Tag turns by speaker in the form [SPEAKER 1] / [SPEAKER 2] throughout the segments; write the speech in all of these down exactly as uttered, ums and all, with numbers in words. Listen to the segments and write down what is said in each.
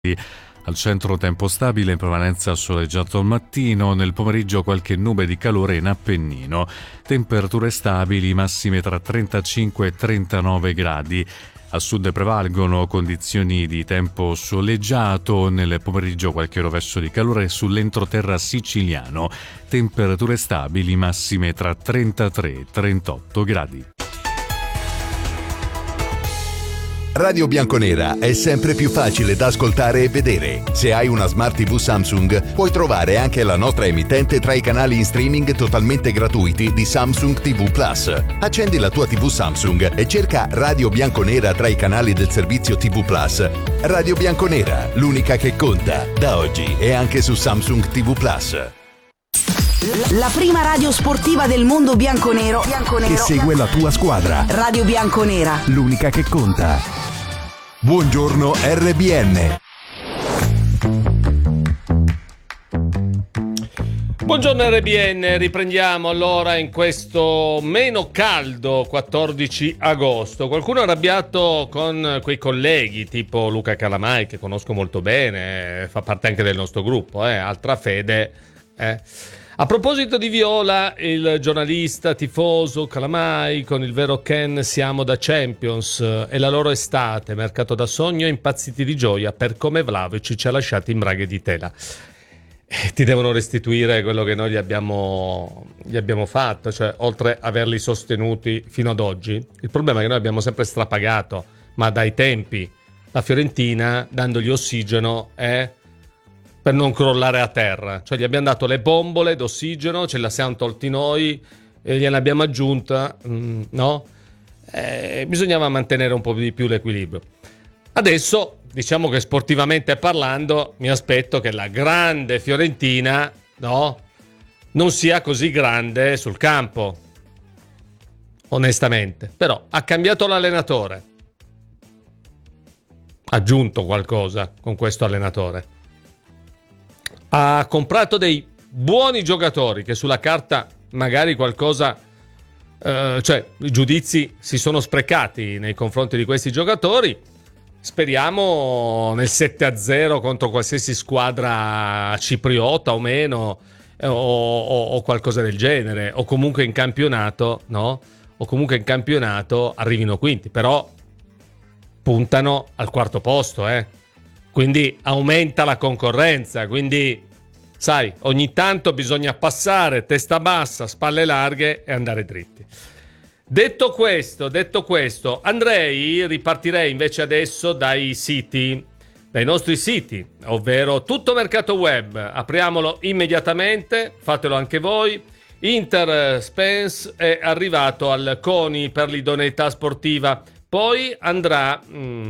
[SPEAKER 1] Al centro tempo stabile, in prevalenza soleggiato al mattino, nel pomeriggio qualche nube di calore in Appennino. Temperature stabili, massime tra trentacinque e trentanove gradi. A sud prevalgono condizioni di tempo soleggiato, nel pomeriggio qualche rovescio di calore sull'entroterra siciliano. Temperature stabili, massime tra trentatré e trentotto gradi.
[SPEAKER 2] Radio Bianconera è sempre più facile da ascoltare e vedere. Se hai una Smart tivù Samsung, puoi trovare anche la nostra emittente tra i canali in streaming totalmente gratuiti di Samsung tivù Plus. Accendi la tua tivù Samsung e cerca Radio Bianconera tra i canali del servizio tivù Plus. Radio Bianconera, l'unica che conta, da oggi e anche su Samsung tivù Plus.
[SPEAKER 3] La prima radio sportiva del mondo bianconero, bianconero
[SPEAKER 4] che segue la tua squadra.
[SPEAKER 3] Radio Bianconera,
[SPEAKER 4] l'unica che conta.
[SPEAKER 2] Buongiorno R B N.
[SPEAKER 5] Buongiorno R B N, riprendiamo allora in questo meno caldo quattordici agosto. Qualcuno è arrabbiato con quei colleghi tipo Luca Calamai, che conosco molto bene, fa parte anche del nostro gruppo, eh, altra fede, eh. A proposito di Viola, il giornalista tifoso Calamai, con il vero Ken siamo da Champions e la loro estate, mercato da sogno, impazziti di gioia per come Vlahovic ci ha lasciati in braghe di tela. E ti devono restituire quello che noi gli abbiamo, gli abbiamo fatto, cioè oltre a averli sostenuti fino ad oggi. Il problema è che noi abbiamo sempre strapagato, ma dai tempi, la Fiorentina, dandogli ossigeno, è... per non crollare a terra, cioè gli abbiamo dato le bombole d'ossigeno, ce le siamo tolti noi e gliene abbiamo aggiunta, mm, no? Eh, bisognava mantenere un po' di più l'equilibrio. Adesso, diciamo che sportivamente parlando, mi aspetto che la grande Fiorentina, no, non sia così grande sul campo, onestamente. Però ha cambiato l'allenatore, ha aggiunto qualcosa con questo allenatore. Ha comprato dei buoni giocatori che sulla carta magari qualcosa, eh, cioè i giudizi si sono sprecati nei confronti di questi giocatori. Speriamo nel sette a zero contro qualsiasi squadra cipriota o meno, eh, o, o, o qualcosa del genere, o comunque in campionato, no? O comunque in campionato arrivino quinti, però puntano al quarto posto, eh. Quindi aumenta la concorrenza, quindi sai, ogni tanto bisogna passare testa bassa, spalle larghe e andare dritti. Detto questo, detto questo, andrei, ripartirei invece adesso dai siti, dai nostri siti, ovvero Tutto Mercato Web. Apriamolo immediatamente, fatelo anche voi. Inter Spence è arrivato al CONI per l'idoneità sportiva. Poi andrà,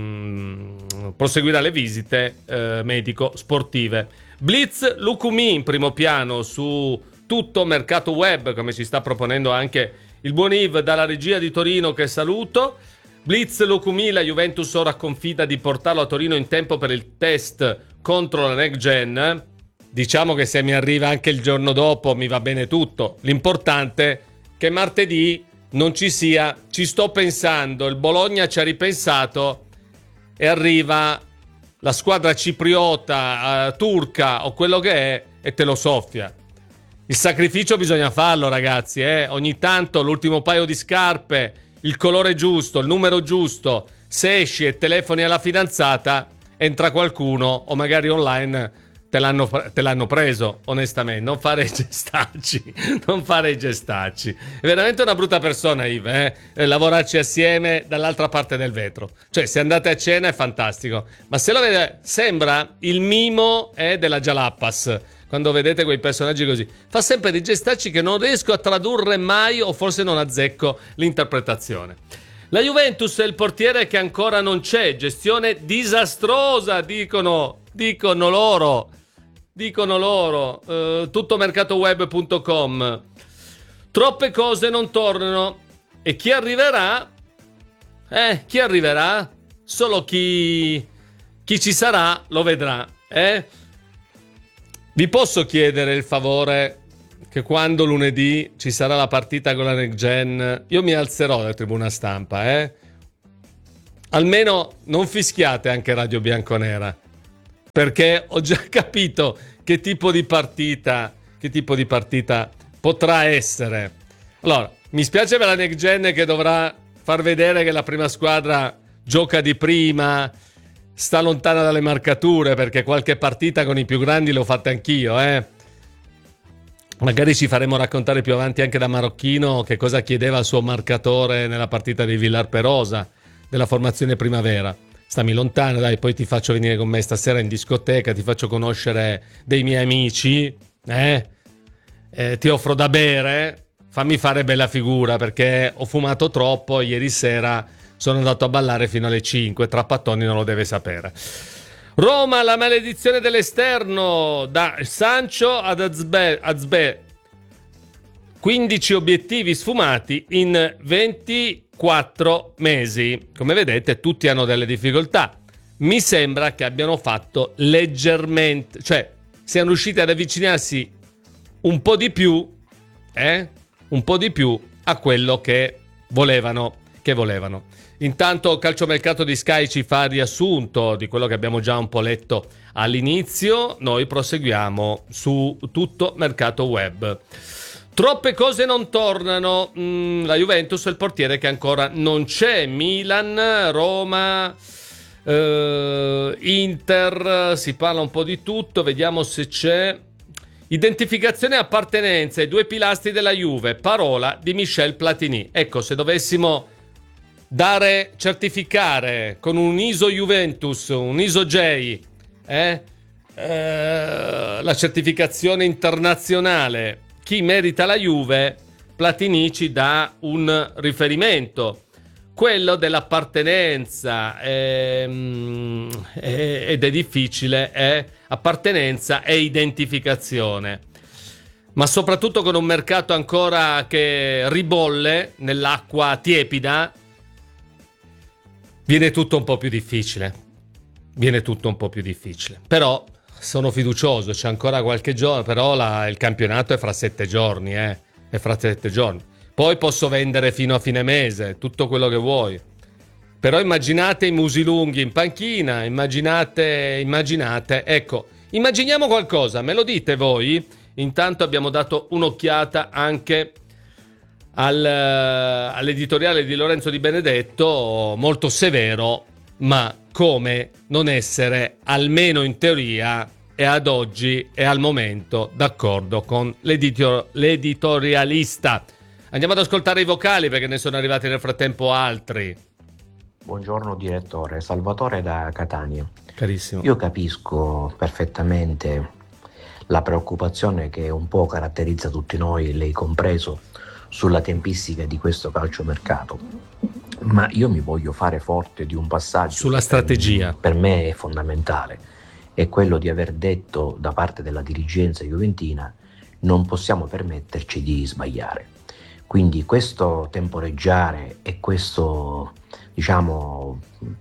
[SPEAKER 5] mh, proseguirà le visite eh, medico-sportive. Blitz Lucumi in primo piano su Tutto Mercato Web, come ci sta proponendo anche il buon Yves dalla regia di Torino, che saluto. Blitz Lucumi, la Juventus ora confida di portarlo a Torino in tempo per il test contro la Next Gen. Diciamo che se mi arriva anche il giorno dopo mi va bene tutto. L'importante è che martedì non ci sia, ci sto pensando, il Bologna ci ha ripensato e arriva la squadra cipriota, uh, turca o quello che è e te lo soffia. Il sacrificio bisogna farlo, ragazzi, eh? Ogni tanto l'ultimo paio di scarpe, il colore giusto, il numero giusto, se esci e telefoni alla fidanzata, entra qualcuno o magari online te l'hanno, te l'hanno preso, onestamente. Non fare i gestacci, non fare i gestacci. È veramente una brutta persona, Yves, eh? Lavorarci assieme dall'altra parte del vetro. Cioè, se andate a cena è fantastico, ma se lo vedete, sembra il mimo eh, della Jalappas. Quando vedete quei personaggi così, fa sempre dei gestacci che non riesco a tradurre mai, o forse non azzecco l'interpretazione. La Juventus è il portiere che ancora non c'è, gestione disastrosa, dicono, dicono loro. Dicono loro, uh, tuttomercatoweb punto com. Troppe cose non tornano. E chi arriverà? Eh, chi arriverà? Solo chi, chi ci sarà lo vedrà, eh? Vi posso chiedere il favore che quando lunedì ci sarà la partita con la Next Gen, io mi alzerò dalla tribuna stampa, eh? Almeno non fischiate anche Radio Bianconera. perché ho già capito che tipo di partita, che tipo di partita potrà essere. Allora, mi spiace per la Next Gen che dovrà far vedere che la prima squadra gioca di prima, sta lontana dalle marcature, perché qualche partita con i più grandi l'ho fatta anch'io, eh. Magari ci faremo raccontare più avanti anche da Marocchino che cosa chiedeva il suo marcatore nella partita di Villar Perosa, della formazione primavera. Stammi lontano, dai, poi ti faccio venire con me stasera in discoteca, ti faccio conoscere dei miei amici, eh? Eh, ti offro da bere, fammi fare bella figura, perché ho fumato troppo, ieri sera sono andato a ballare fino alle cinque, Trapattoni non lo deve sapere. Roma, la maledizione dell'esterno, da Sancho ad Azbe, Azbe. quindici obiettivi sfumati in ventiquattro mesi. Come vedete, tutti hanno delle difficoltà. Mi sembra che abbiano fatto leggermente, cioè siano riusciti ad avvicinarsi un po' di più, eh? Un po' di più a quello che volevano, che volevano. Intanto Calciomercato di Sky ci fa riassunto di quello che abbiamo già un po' letto all'inizio. Noi proseguiamo su tutto mercato web. Troppe cose non tornano. Mm, la Juventus è il portiere che ancora non c'è. Milan, Roma, eh, Inter, si parla un po' di tutto. Vediamo se c'è. Identificazione e appartenenza ai due pilastri della Juve. Parola di Michel Platini. Ecco, se dovessimo dare, certificare con un I S O Juventus, un I S O J, eh, eh, la certificazione internazionale, chi merita la Juve, Platini ci dà un riferimento, quello dell'appartenenza, ehm, eh, ed è difficile, è appartenenza e identificazione, ma soprattutto con un mercato ancora che ribolle nell'acqua tiepida, viene tutto un po' più difficile, viene tutto un po' più difficile, però sono fiducioso, c'è ancora qualche giorno, però la, il campionato è fra sette giorni, eh, è fra sette giorni, poi posso vendere fino a fine mese, tutto quello che vuoi, però immaginate i musi lunghi in panchina, immaginate, immaginate, ecco, immaginiamo qualcosa, me lo dite voi? Intanto abbiamo dato un'occhiata anche Al, all'editoriale di Lorenzo Di Benedetto, molto severo, ma come non essere, almeno in teoria e ad oggi e al momento, d'accordo con l'editor- l'editorialista. Andiamo ad ascoltare i vocali perché ne sono arrivati nel frattempo altri.
[SPEAKER 6] Buongiorno direttore, Salvatore da Catania.
[SPEAKER 5] Carissimo.
[SPEAKER 6] Io capisco perfettamente la preoccupazione che un po' caratterizza tutti noi, lei compreso, sulla tempistica di questo calciomercato, ma io mi voglio fare forte di un passaggio
[SPEAKER 5] sulla strategia.
[SPEAKER 6] Per me è fondamentale, è quello di aver detto da parte della dirigenza juventina: non possiamo permetterci di sbagliare. Quindi questo temporeggiare e questo, diciamo,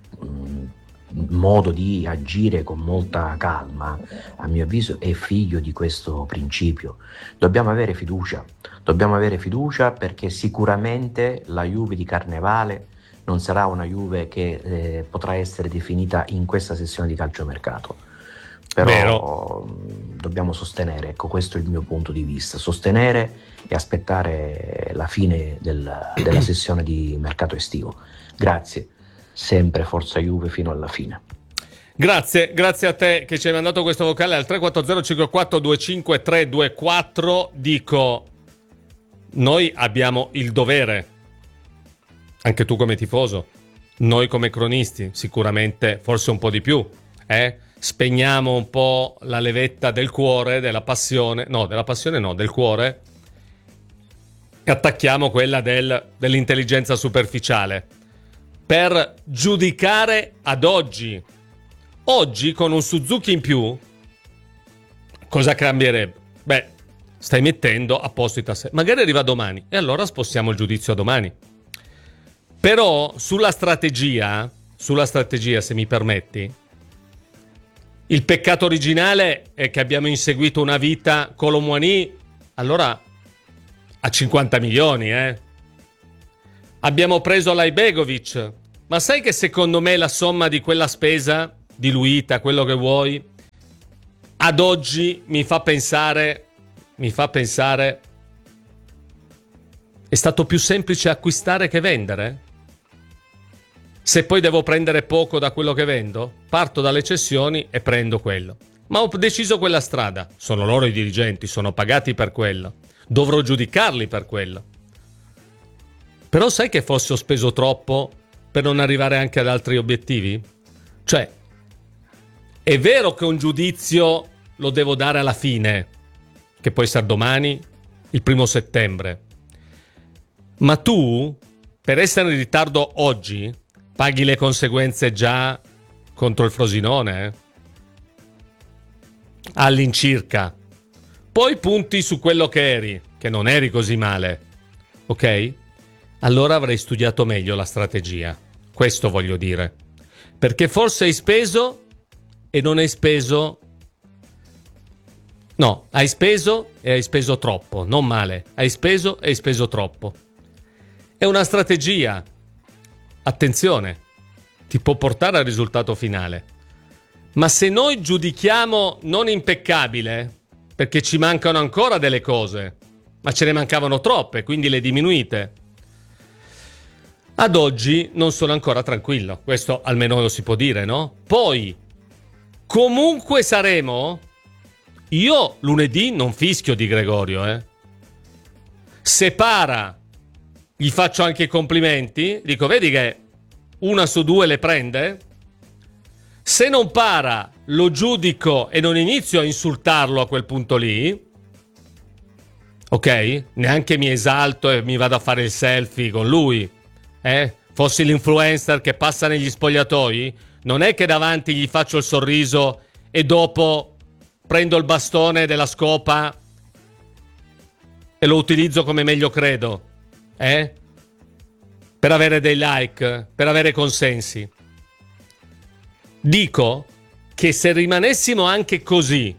[SPEAKER 6] modo di agire con molta calma, a mio avviso, è figlio di questo principio. Dobbiamo avere fiducia, dobbiamo avere fiducia perché sicuramente la Juve di Carnevale non sarà una Juve che eh, potrà essere definita in questa sessione di calciomercato. Però Vero. dobbiamo sostenere, ecco, questo è il mio punto di vista, sostenere e aspettare la fine del, della sessione di mercato estivo. Grazie. Sempre Forza Juve fino alla fine.
[SPEAKER 5] Grazie, grazie a te che ci hai mandato questo vocale al tre quattro zero cinque quattro due cinque tre due quattro. Dico, noi abbiamo il dovere, anche tu come tifoso, noi come cronisti, sicuramente forse un po' di più, eh? Spegniamo un po' la levetta del cuore, della passione, no, della passione no, del cuore, e attacchiamo quella del, dell'intelligenza superficiale. Per giudicare ad oggi. Oggi con un Suzuki in più, cosa cambierebbe? Beh, stai mettendo a posto i tasselli. Magari arriva domani e allora spostiamo il giudizio a domani. Però sulla strategia, sulla strategia, se mi permetti, il peccato originale è che abbiamo inseguito una vita Colomouani, allora a cinquanta milioni, eh. Abbiamo preso Lajbegovic. Ma sai che secondo me la somma di quella spesa, diluita, quello che vuoi, ad oggi mi fa pensare, mi fa pensare, è stato più semplice acquistare che vendere? Se poi devo prendere poco da quello che vendo, parto dalle cessioni e prendo quello. Ma ho deciso quella strada, sono loro i dirigenti, sono pagati per quello, dovrò giudicarli per quello. Però sai che forse ho speso troppo per non arrivare anche ad altri obiettivi? Cioè, è vero che un giudizio lo devo dare alla fine, che può essere domani, il primo settembre. Ma tu, per essere in ritardo oggi, paghi le conseguenze già contro il Frosinone, eh? All'incirca. Poi punti su quello che eri, che non eri così male, ok? Allora avrei studiato meglio la strategia. Questo voglio dire. Perché forse hai speso e non hai speso... No, hai speso e hai speso troppo, non male. Hai speso e hai speso troppo. È una strategia. Attenzione, ti può portare al risultato finale. Ma se noi giudichiamo non impeccabile, perché ci mancano ancora delle cose, ma ce ne mancavano troppe, quindi le diminuite, ad oggi non sono ancora tranquillo. Questo almeno lo si può dire, no? Poi, comunque saremo... Io lunedì non fischio di Gregorio, eh. Se para, gli faccio anche i complimenti, dico, vedi che una su due le prende? Se non para, lo giudico e non inizio a insultarlo a quel punto lì, ok? Neanche mi esalto e mi vado a fare il selfie con lui, eh? Fossi l'influencer che passa negli spogliatoi, non è che davanti gli faccio il sorriso e dopo prendo il bastone della scopa e lo utilizzo come meglio credo, eh? Per avere dei like, per avere consensi. Dico che se rimanessimo anche così,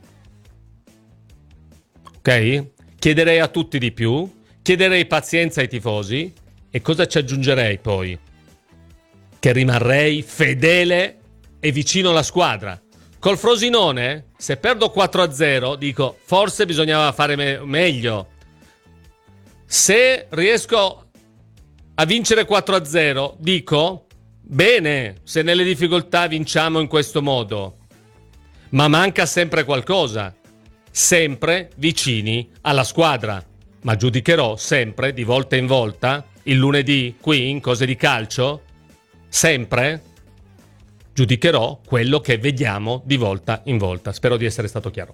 [SPEAKER 5] ok? Chiederei a tutti di più, chiederei pazienza ai tifosi e cosa ci aggiungerei poi? Che rimarrei fedele e vicino alla squadra. Col Frosinone, se perdo quattro a zero, dico forse bisognava fare me- meglio. Se riesco a vincere quattro a zero, dico bene, se nelle difficoltà vinciamo in questo modo. Ma manca sempre qualcosa. Sempre vicini alla squadra. Ma giudicherò sempre, di volta in volta, il lunedì, qui, in Cose di Calcio, sempre giudicherò quello che vediamo di volta in volta. Spero di essere stato chiaro.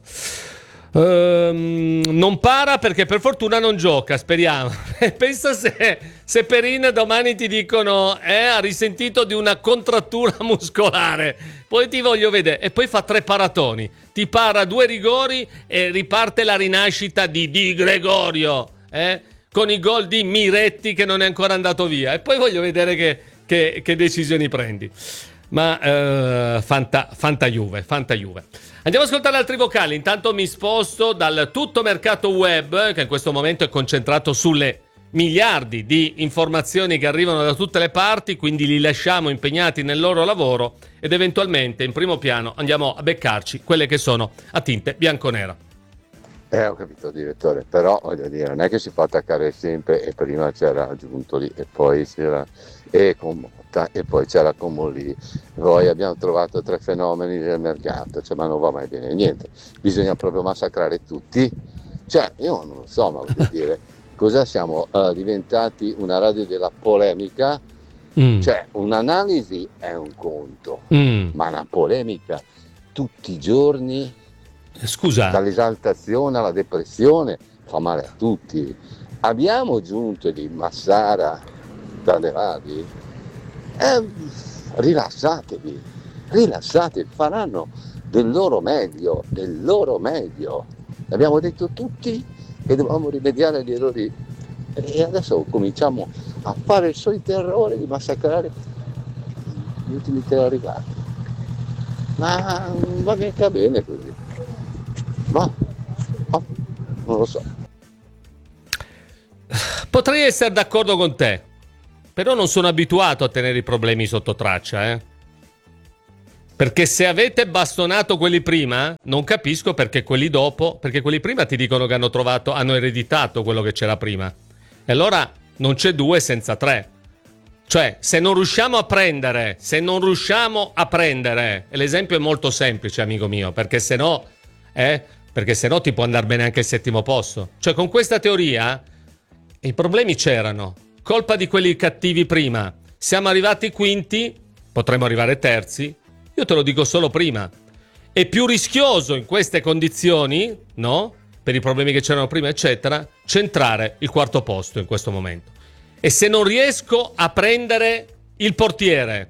[SPEAKER 5] Um, non para perché per fortuna non gioca, speriamo. Pensa se, se Perin domani ti dicono eh, ha risentito di una contrattura muscolare, poi ti voglio vedere. E poi fa tre paratoni, ti para due rigori e riparte la rinascita di Di Gregorio, eh, con i gol di Miretti che non è ancora andato via. E poi voglio vedere che, che, che decisioni prendi. Ma eh, fanta, fanta Juve, fanta Juve. Andiamo ad ascoltare altri vocali. Intanto mi sposto dal tutto mercato web, che in questo momento è concentrato sulle miliardi di informazioni che arrivano da tutte le parti, quindi li lasciamo impegnati nel loro lavoro ed eventualmente in primo piano andiamo a beccarci quelle che sono a tinte bianconera.
[SPEAKER 7] Eh, ho capito, direttore, però voglio dire, non è che si può attaccare sempre e prima c'era Giuntoli e poi c'era e con Motta e poi c'era Comolli, poi abbiamo trovato tre fenomeni del mercato, cioè, ma non va mai bene niente, bisogna proprio massacrare tutti, cioè io non lo so, ma voglio dire, cosa siamo uh, diventati una radio della polemica? Mm. Cioè un'analisi è un conto, mm. ma una polemica tutti i giorni,
[SPEAKER 5] scusa,
[SPEAKER 7] dall'esaltazione alla depressione, fa male a tutti. Abbiamo giunto di Massara, Tadevari, eh, rilassatevi, rilassatevi, faranno del loro meglio, del loro meglio. Abbiamo detto tutti che dovevamo rimediare agli errori e adesso cominciamo a fare il solito errore di massacrare gli ultimi tre arrivati. Ma non va mica bene così. No, no, non lo so.
[SPEAKER 5] Potrei essere d'accordo con te, però non sono abituato a tenere i problemi sotto traccia, eh. Perché se avete bastonato quelli prima, non capisco perché quelli dopo, perché quelli prima ti dicono che hanno trovato, hanno ereditato quello che c'era prima. E allora non c'è due senza tre. Cioè, se non riusciamo a prendere, se non riusciamo a prendere, e l'esempio è molto semplice, amico mio, perché se no, eh, perché se no ti può andare bene anche il settimo posto. Cioè, con questa teoria i problemi c'erano. Colpa di quelli cattivi prima. Siamo arrivati quinti, potremmo arrivare terzi. Io te lo dico solo prima. È più rischioso in queste condizioni, no? Per i problemi che c'erano prima, eccetera, centrare il quarto posto in questo momento. E se non riesco a prendere il portiere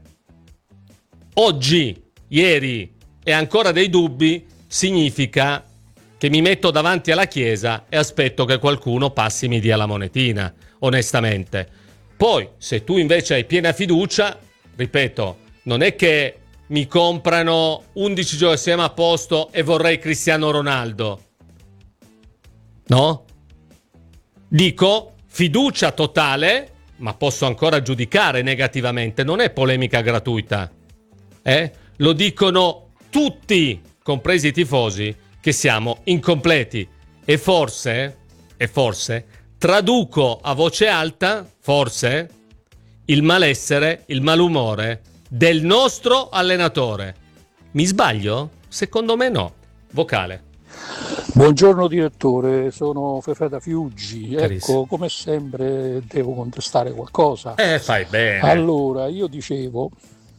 [SPEAKER 5] oggi, ieri e ancora dei dubbi, significa che mi metto davanti alla chiesa e aspetto che qualcuno passi e mi dia la monetina, onestamente. Poi, se tu invece hai piena fiducia, ripeto, non è che mi comprano undici giocatori, siamo a posto e vorrei Cristiano Ronaldo. No? Dico fiducia totale, ma posso ancora giudicare negativamente. Non è polemica gratuita. Eh? Lo dicono tutti, compresi i tifosi, che siamo incompleti. E forse, e forse, traduco a voce alta, forse, il malessere, il malumore del nostro allenatore. Mi sbaglio? Secondo me no. Vocale.
[SPEAKER 8] Buongiorno direttore, sono Fefe da Fiuggi.
[SPEAKER 5] Carissimo.
[SPEAKER 8] Ecco, come sempre devo contestare qualcosa.
[SPEAKER 5] Eh, fai bene.
[SPEAKER 8] Allora, io dicevo,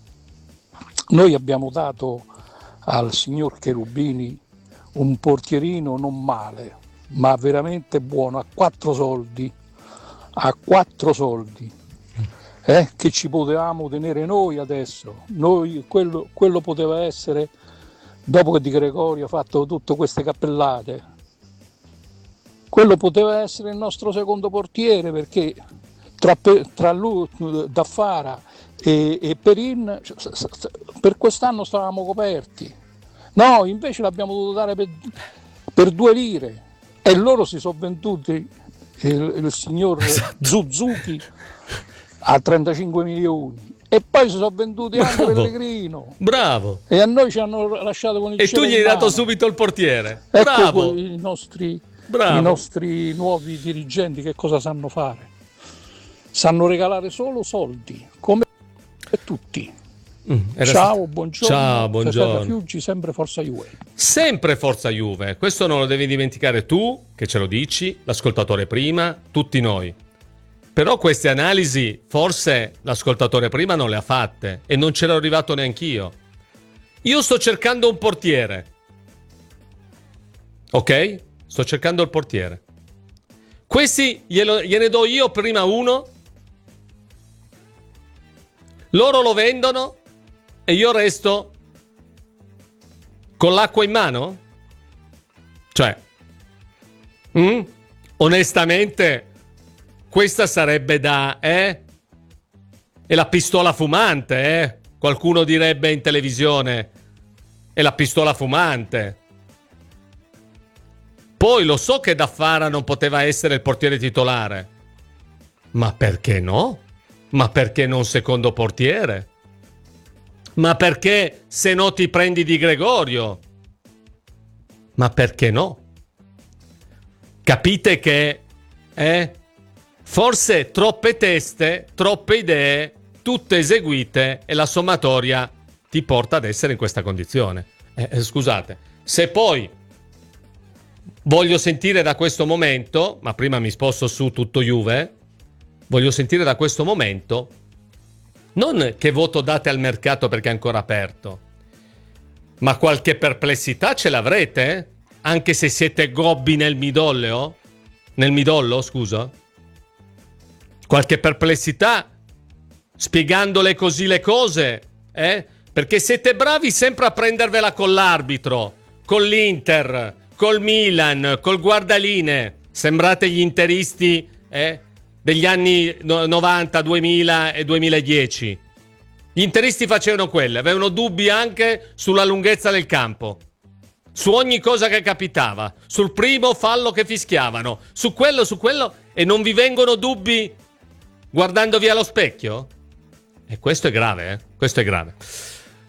[SPEAKER 8] noi abbiamo dato al signor Cherubini un portierino non male, ma veramente buono, a quattro soldi, a quattro soldi, eh, che ci potevamo tenere noi adesso. Noi, quello, quello poteva essere, dopo che Di Gregorio ha fatto tutte queste cappellate, quello poteva essere il nostro secondo portiere, perché tra, tra lui, Daffara e, e Perin, per quest'anno stavamo coperti. No, invece l'abbiamo dovuto dare per, per due lire e loro si sono venduti, il, il signor Suzuki a trentacinque milioni. E poi si sono venduti
[SPEAKER 5] Bravo.
[SPEAKER 8] anche Pellegrino.
[SPEAKER 5] Bravo.
[SPEAKER 8] E a noi ci hanno lasciato con il
[SPEAKER 5] E
[SPEAKER 8] cielo
[SPEAKER 5] tu gli
[SPEAKER 8] in
[SPEAKER 5] hai dato
[SPEAKER 8] mano.
[SPEAKER 5] subito il portiere.
[SPEAKER 8] Ecco
[SPEAKER 5] Bravo.
[SPEAKER 8] i nostri,
[SPEAKER 5] Bravo.
[SPEAKER 8] i nostri nuovi dirigenti che cosa sanno fare? Sanno regalare solo soldi, come tutti.
[SPEAKER 5] Mm, era
[SPEAKER 8] Ciao,
[SPEAKER 5] stato-
[SPEAKER 8] buongiorno.
[SPEAKER 5] Ciao, buongiorno.
[SPEAKER 8] Fefe da Fiuggi, sempre Forza Juve.
[SPEAKER 5] Sempre Forza Juve. Questo non lo devi dimenticare tu, che ce lo dici, l'ascoltatore prima, tutti noi. Però queste analisi forse l'ascoltatore prima non le ha fatte e non c'ero arrivato neanch'io. Io sto cercando un portiere. Ok? Sto cercando il portiere. Questi glielo, gliene do io prima uno. Loro lo vendono e io resto con l'acqua in mano? Cioè, mm? onestamente, questa sarebbe da, eh? È la pistola fumante, eh? Qualcuno direbbe in televisione. È la pistola fumante. Poi lo so che Daffara non poteva essere il portiere titolare. Ma perché no? Ma perché non secondo portiere? Ma perché se no ti prendi Di Gregorio? Ma perché no? Capite che, eh? Forse troppe teste, troppe idee, tutte eseguite e la sommatoria ti porta ad essere in questa condizione. Eh, eh, scusate, se poi voglio sentire da questo momento, ma prima mi sposto su tutto Juve, voglio sentire da questo momento non che voto date al mercato perché è ancora aperto, ma qualche perplessità ce l'avrete, eh? Anche se siete gobbi nel midollo, nel midollo, scusa. Qualche perplessità spiegandole così le cose, eh? Perché siete bravi sempre a prendervela con l'arbitro, con l'Inter, col Milan, col guardaline. Sembrate gli interisti, eh? Degli anni novanta, duemila e duemiladieci. Gli interisti facevano quelle, avevano dubbi anche sulla lunghezza del campo, su ogni cosa che capitava, sul primo fallo che fischiavano, su quello, su quello, e non vi vengono dubbi guardandovi allo specchio? E questo è grave, eh? Questo è grave.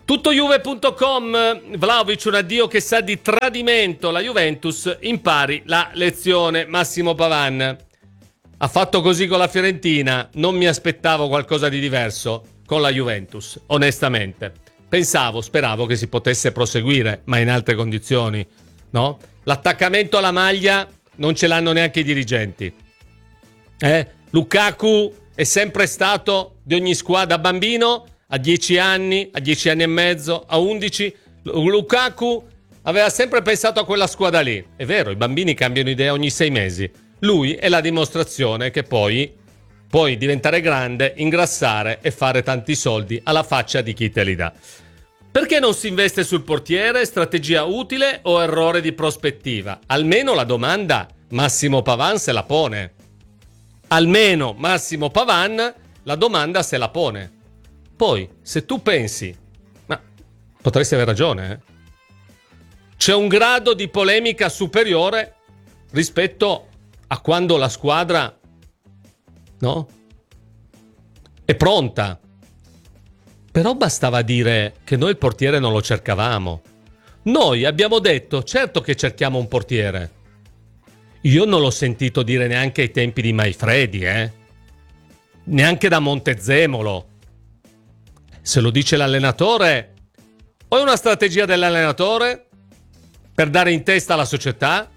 [SPEAKER 5] Tutto Juve punto com, Vlahovic un addio che sa di tradimento, la Juventus impari la lezione. Massimo Pavan ha fatto così con la Fiorentina, non mi aspettavo qualcosa di diverso con la Juventus, onestamente. Pensavo, speravo che si potesse proseguire, ma in altre condizioni, no? L'attaccamento alla maglia non ce l'hanno neanche i dirigenti. Eh? Lukaku è sempre stato di ogni squadra, da bambino a dieci anni, a dieci anni e mezzo, a undici. Lukaku aveva sempre pensato a quella squadra lì. È vero, i bambini cambiano idea ogni sei mesi. Lui è la dimostrazione che poi puoi diventare grande, ingrassare e fare tanti soldi alla faccia di chi te li dà. Perché non si investe sul portiere? Strategia utile o errore di prospettiva? Almeno la domanda Massimo Pavan se la pone. Almeno Massimo Pavan la domanda se la pone. Poi, se tu pensi, ma potresti aver ragione, eh? C'è un grado di polemica superiore rispetto a quando la squadra, no? È pronta. Però bastava dire che noi il portiere non lo cercavamo. Noi abbiamo detto, certo che cerchiamo un portiere. Io non l'ho sentito dire neanche ai tempi di Maifredi, eh? Neanche da Montezemolo. Se lo dice l'allenatore, o è una strategia dell'allenatore per dare in testa alla società,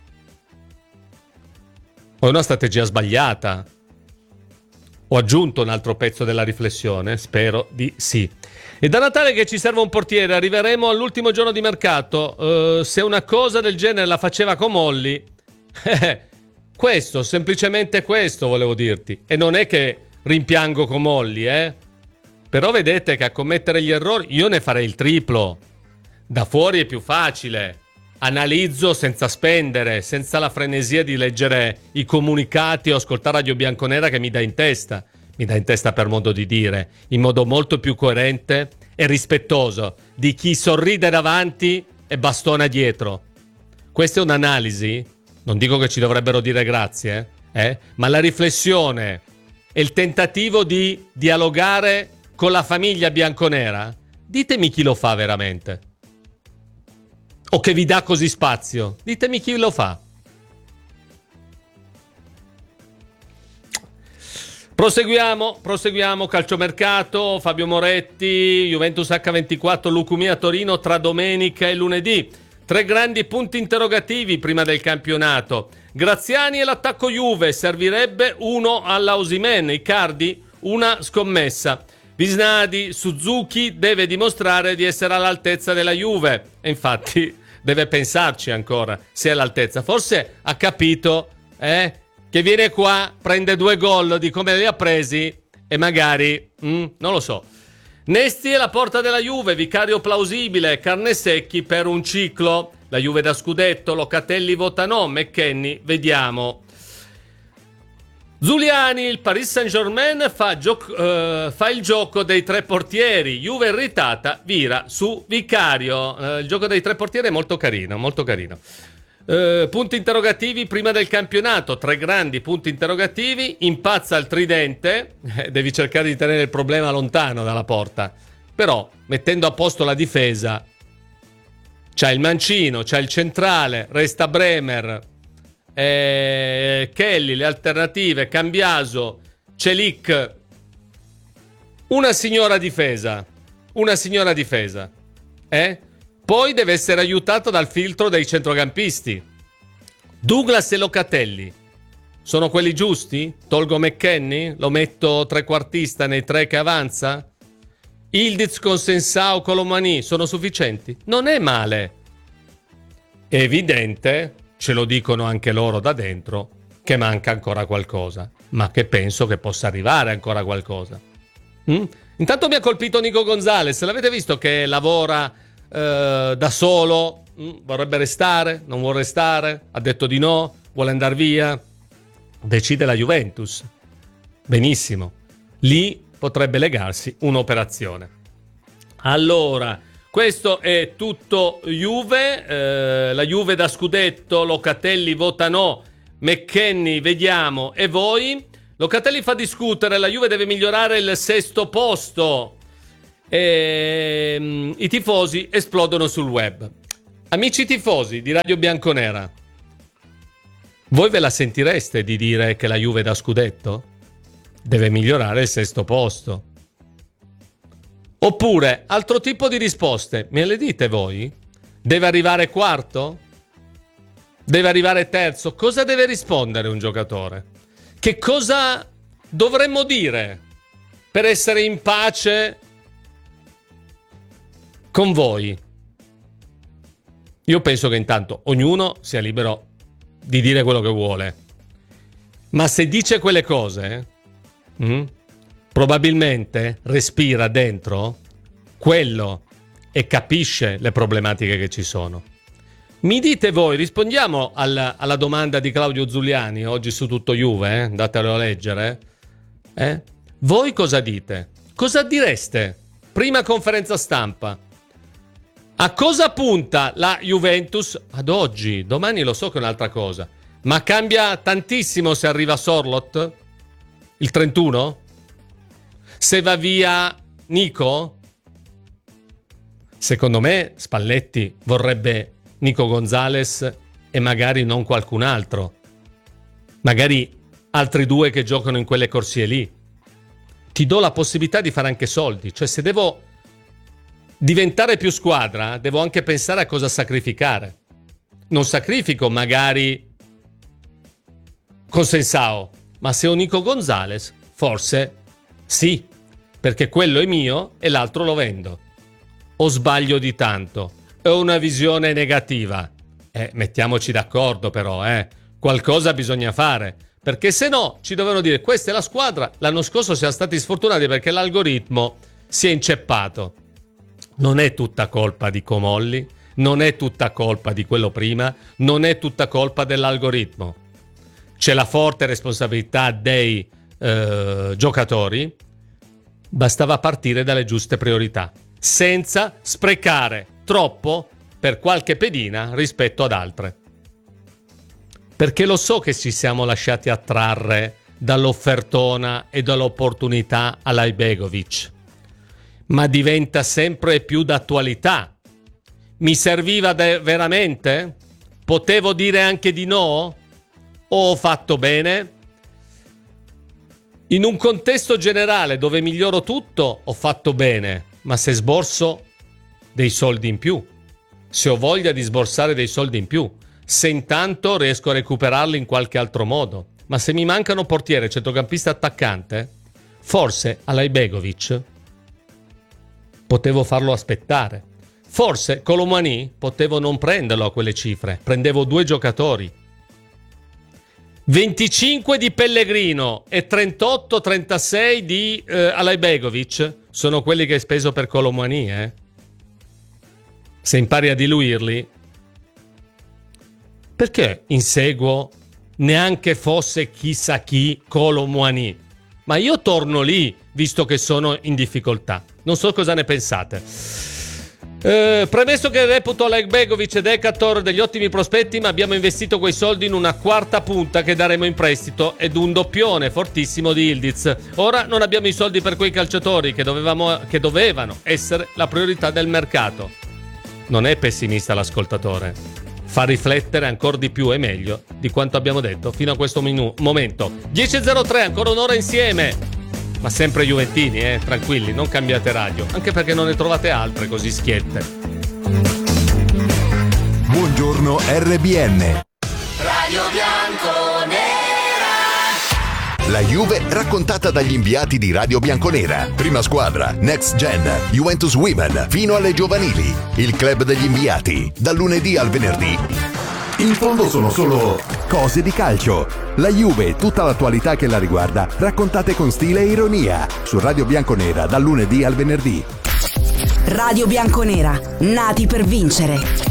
[SPEAKER 5] o è una strategia sbagliata. Ho aggiunto un altro pezzo della riflessione, spero di sì. E da Natale che ci serve un portiere, arriveremo all'ultimo giorno di mercato. Uh, se una cosa del genere la faceva Comolli, questo, semplicemente questo volevo dirti. E non è che rimpiango Comolli, eh? Però vedete che a commettere gli errori io ne farei il triplo. Da fuori è più facile. Analizzo senza spendere, senza la frenesia di leggere i comunicati o ascoltare Radio Bianconera che mi dà in testa. Mi dà in testa per modo di dire, in modo molto più coerente e rispettoso di chi sorride davanti e bastona dietro. Questa è un'analisi, non dico che ci dovrebbero dire grazie, eh, ma la riflessione e il tentativo di dialogare con la famiglia bianconera, ditemi chi lo fa veramente. O che vi dà così spazio. Ditemi chi lo fa. Proseguiamo, proseguiamo, calciomercato, Fabio Moretti, Juventus acca ventiquattro, Lucumia Torino tra domenica e lunedì. Tre grandi punti interrogativi prima del campionato. Graziani e l'attacco Juve, servirebbe uno alla Osimhen, Icardi una scommessa. Visnadi, Suzuki deve dimostrare di essere all'altezza della Juve. E infatti deve pensarci ancora se è all'altezza. Forse ha capito eh, che viene qua, prende due gol di come li ha presi e magari, mm, non lo so. Nesti è la porta della Juve, vicario plausibile, carne secchi per un ciclo. La Juve da scudetto, Locatelli vota no, McKennie, vediamo. Zuliani, il Paris Saint-Germain fa, gioc- uh, fa il gioco dei tre portieri. Juve irritata, vira su Vicario. Uh, il gioco dei tre portieri è molto carino, molto carino. Uh, punti interrogativi prima del campionato. Tre grandi punti interrogativi. Impazza il tridente. Eh, devi cercare di tenere il problema lontano dalla porta. Però, mettendo a posto la difesa, c'ha il mancino, c'ha il centrale, resta Bremer. Eh, Kelly, le alternative, Cambiaso, Celic, una signora difesa, una signora difesa, eh? Poi deve essere aiutato dal filtro dei centrocampisti. Douglas e Locatelli sono quelli giusti? Tolgo McKennie? Lo metto trequartista nei tre che avanza? Ildiz con Sensao, Colomani sono sufficienti? Non è male. È evidente, ce lo dicono anche loro da dentro, che manca ancora qualcosa, ma che penso che possa arrivare ancora qualcosa. Mm? Intanto mi ha colpito Nico Gonzalez, l'avete visto che lavora eh, da solo? Mm? Vorrebbe restare? Non vuole restare? Ha detto di no? Vuole andare via? Decide la Juventus. Benissimo. Lì potrebbe legarsi un'operazione. Allora, questo è tutto Juve, eh, la Juve da scudetto, Locatelli vota no, McKennie vediamo, e voi? Locatelli fa discutere, la Juve deve migliorare il sesto posto, e um, i tifosi esplodono sul web. Amici tifosi di Radio Bianconera, voi ve la sentireste di dire che la Juve da scudetto deve migliorare il sesto posto? Oppure altro tipo di risposte, me le dite voi? Deve arrivare quarto? Deve arrivare terzo? Cosa deve rispondere un giocatore? Che cosa dovremmo dire per essere in pace con voi? Io penso che intanto ognuno sia libero di dire quello che vuole, ma se dice quelle cose mh, probabilmente respira dentro quello e capisce le problematiche che ci sono. Mi dite voi, rispondiamo alla, alla domanda di Claudio Zuliani oggi su Tutto Juve, eh? Andatelo a leggere. Eh? Voi cosa dite? Cosa direste? Prima conferenza stampa. A cosa punta la Juventus ad oggi? Domani lo so che è un'altra cosa. Ma cambia tantissimo se arriva Sorloth? Il trentuno? Se va via Nico? Secondo me Spalletti vorrebbe Nico Gonzalez e magari non qualcun altro. Magari altri due che giocano in quelle corsie lì. Ti do la possibilità di fare anche soldi. Cioè, se devo diventare più squadra, devo anche pensare a cosa sacrificare. Non sacrifico magari Consensao, ma se ho Nico Gonzalez, forse sì, perché quello è mio e l'altro lo vendo. O sbaglio di tanto? Ho una visione negativa? Eh, mettiamoci d'accordo però, eh. Qualcosa bisogna fare, perché se no ci dovevano dire questa è la squadra. L'anno scorso siamo stati sfortunati perché l'algoritmo si è inceppato. Non è tutta colpa di Comolli, non è tutta colpa di quello prima, non è tutta colpa dell'algoritmo. C'è la forte responsabilità dei eh, giocatori. Bastava partire dalle giuste priorità, senza sprecare troppo per qualche pedina rispetto ad altre. Perché lo so che ci siamo lasciati attrarre dall'offertona e dall'opportunità all'Ibegovic, ma diventa sempre più d'attualità. Mi serviva de- veramente? Potevo dire anche di no? O ho fatto bene? In un contesto generale dove miglioro tutto, ho fatto bene, ma se sborso dei soldi in più, se ho voglia di sborsare dei soldi in più, se intanto riesco a recuperarli in qualche altro modo, ma se mi mancano portiere, centrocampista, attaccante, forse all'Ibegovic potevo farlo aspettare. Forse Colomani potevo non prenderlo a quelle cifre, prendevo due giocatori. venticinque di Pellegrino e trentotto trentasei di eh, Alaibegovic sono quelli che hai speso per Colomani, eh? Se impari a diluirli, perché inseguo neanche fosse chissà chi Colomani? Ma io torno lì, visto che sono in difficoltà. Non so cosa ne pensate. Eh, premesso che reputo Alaibegovic ed Ekator degli ottimi prospetti, ma abbiamo investito quei soldi in una quarta punta che daremo in prestito ed un doppione fortissimo di Ildiz. Ora non abbiamo i soldi per quei calciatori che, dovevamo, che dovevano essere la priorità del mercato. Non è pessimista l'ascoltatore, fa riflettere ancora di più e meglio di quanto abbiamo detto fino a questo minu- momento. dieci e zero tre, ancora un'ora insieme, ma sempre juventini, eh, tranquilli, non cambiate radio, anche perché non ne trovate altre così schiette.
[SPEAKER 2] Buongiorno R B N.
[SPEAKER 9] Radio Bianconera.
[SPEAKER 2] La Juve raccontata dagli inviati di Radio Bianconera. Prima squadra, Next Gen, Juventus Women, fino alle giovanili. Il club degli inviati, dal lunedì al venerdì.
[SPEAKER 4] In fondo sono solo cose di calcio. La Juve e tutta l'attualità che la riguarda, raccontate con stile e ironia. Su Radio Bianconera, dal lunedì al venerdì.
[SPEAKER 3] Radio Bianconera, nati per vincere.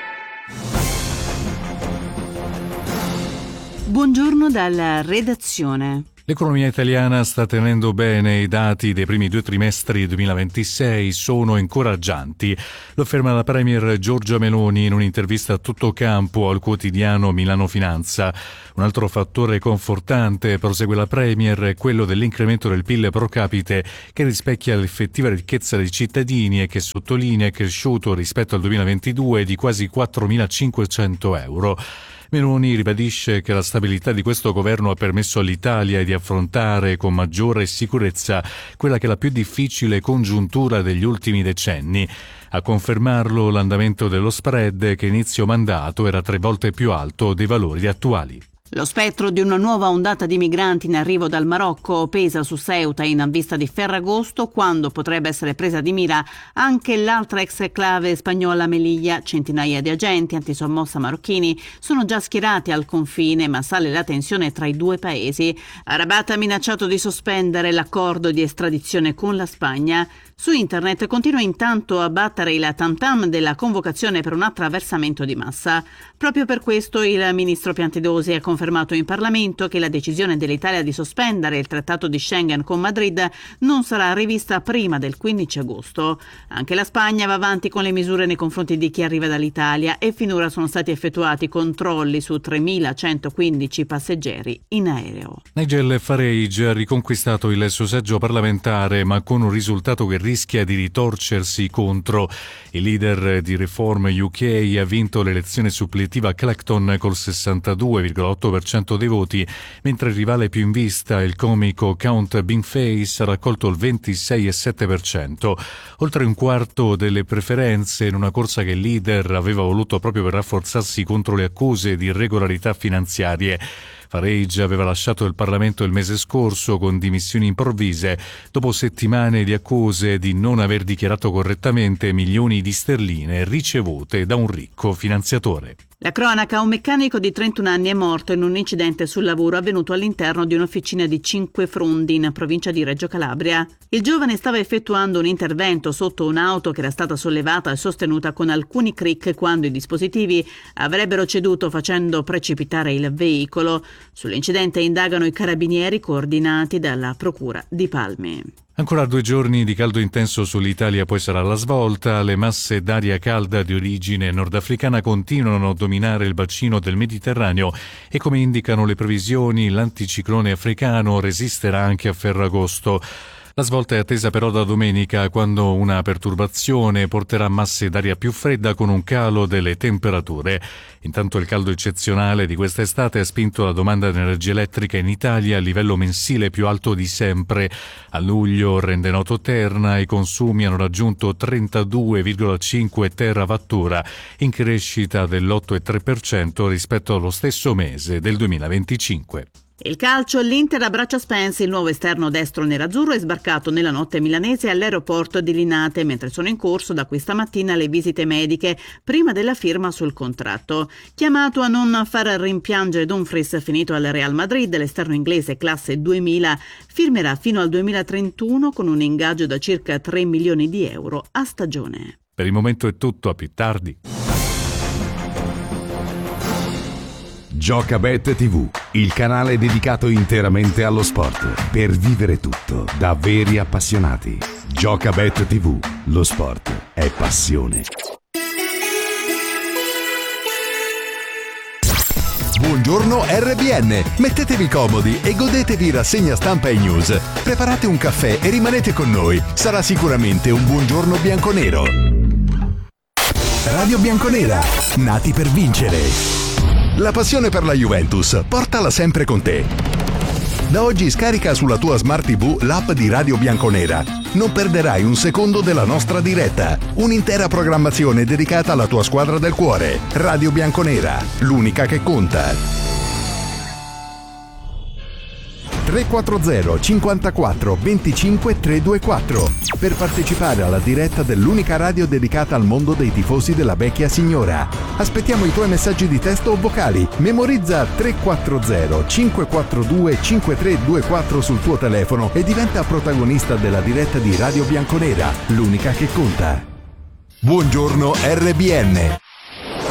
[SPEAKER 10] Buongiorno dalla redazione.
[SPEAKER 1] L'economia italiana sta tenendo bene, i dati dei primi due trimestri duemilaventisei sono incoraggianti. Lo afferma la Premier Giorgia Meloni in un'intervista a tutto campo al quotidiano Milano Finanza. Un altro fattore confortante, prosegue la Premier, è quello dell'incremento del P I L pro capite che rispecchia l'effettiva ricchezza dei cittadini e che sottolinea è cresciuto rispetto al duemilaventidue di quasi quattromilacinquecento euro. Meloni ribadisce che la stabilità di questo governo ha permesso all'Italia di affrontare con maggiore sicurezza quella che è la più difficile congiuntura degli ultimi decenni. A confermarlo l'andamento dello spread che inizio mandato era tre volte più alto dei valori attuali.
[SPEAKER 10] Lo spettro di una nuova ondata di migranti in arrivo dal Marocco pesa su Ceuta in vista di Ferragosto, quando potrebbe essere presa di mira anche l'altra ex clave spagnola Melilla. Centinaia di agenti antisommossa marocchini sono già schierati al confine, ma sale la tensione tra i due paesi. Rabat ha minacciato di sospendere l'accordo di estradizione con la Spagna. Su internet continua intanto a battere il tam-tam della convocazione per un attraversamento di massa. Proprio per questo il ministro Piantedosi ha confermato in Parlamento che la decisione dell'Italia di sospendere il trattato di Schengen con Madrid non sarà rivista prima del quindici agosto. Anche la Spagna va avanti con le misure nei confronti di chi arriva dall'Italia e finora sono stati effettuati controlli su tremilacentoquindici passeggeri in aereo.
[SPEAKER 1] Nigel Farage ha riconquistato il suo seggio parlamentare, ma con un risultato che rischia di ritorcersi contro. Il leader di Reform U K ha vinto l'elezione suppletiva a Clacton col sessantadue virgola otto per cento dei voti, mentre il rivale più in vista, il comico Count Baneface, ha raccolto il ventisei virgola sette per cento, oltre un quarto delle preferenze in una corsa che il leader aveva voluto proprio per rafforzarsi contro le accuse di irregolarità finanziarie. Farage aveva lasciato il Parlamento il mese scorso con dimissioni improvvise dopo settimane di accuse di non aver dichiarato correttamente milioni di sterline ricevute da un ricco finanziatore.
[SPEAKER 10] La cronaca: un meccanico di trentuno anni è morto in un incidente sul lavoro avvenuto all'interno di un'officina di Cinque Frondi in provincia di Reggio Calabria. Il giovane stava effettuando un intervento sotto un'auto che era stata sollevata e sostenuta con alcuni crick quando i dispositivi avrebbero ceduto facendo precipitare il veicolo. Sull'incidente indagano i carabinieri coordinati dalla Procura di Palmi.
[SPEAKER 1] Ancora due giorni di caldo intenso sull'Italia, poi sarà la svolta. Le masse d'aria calda di origine nordafricana continuano a dominare il bacino del Mediterraneo e, come indicano le previsioni, l'anticiclone africano resisterà anche a Ferragosto. La svolta è attesa però da domenica, quando una perturbazione porterà masse d'aria più fredda con un calo delle temperature. Intanto il caldo eccezionale di quest'estate ha spinto la domanda di energia elettrica in Italia a livello mensile più alto di sempre. A luglio, rende noto Terna, i consumi hanno raggiunto trentadue virgola cinque terawattora, in crescita dell'otto virgola tre per cento rispetto allo stesso mese del duemilaventicinque.
[SPEAKER 10] Il calcio: l'Inter abbraccia Spence, il nuovo esterno destro nerazzurro è sbarcato nella notte milanese all'aeroporto di Linate, mentre sono in corso da questa mattina le visite mediche prima della firma sul contratto. Chiamato a non far rimpiangere Dumfries, finito al Real Madrid, l'esterno inglese classe duemila firmerà fino al duemilatrentuno con un ingaggio da circa tre milioni di euro a stagione.
[SPEAKER 1] Per il momento è tutto, a più tardi.
[SPEAKER 4] Giocabet tivù, il canale dedicato interamente allo sport, per vivere tutto da veri appassionati. Giocabet tivù, lo sport è passione.
[SPEAKER 2] Buongiorno R B N, mettetevi comodi e godetevi rassegna stampa e news. Preparate un caffè e rimanete con noi, sarà sicuramente un buongiorno bianconero.
[SPEAKER 4] Radio Bianconera, nati per vincere.
[SPEAKER 2] La passione per la Juventus, portala sempre con te. Da oggi scarica sulla tua Smart tivù l'app di Radio Bianconera. Non perderai un secondo della nostra diretta. Un'intera programmazione dedicata alla tua squadra del cuore. Radio Bianconera, l'unica che conta. tre quattro zero cinquantaquattro venticinque trecentoventiquattro per partecipare alla diretta dell'unica radio dedicata al mondo dei tifosi della vecchia signora. Aspettiamo i tuoi messaggi di testo o vocali. Memorizza tre quattro zero cinque quattro due cinque tre due quattro sul tuo telefono e diventa protagonista della diretta di Radio Bianconera, l'unica che conta. Buongiorno R B N.